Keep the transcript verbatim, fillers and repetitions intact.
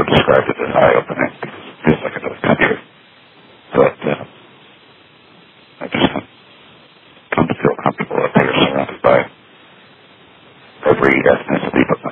have described it as eye-opening. It feels like another country. But uh, I just come to feel comfortable up here, surrounded by every ethnicity but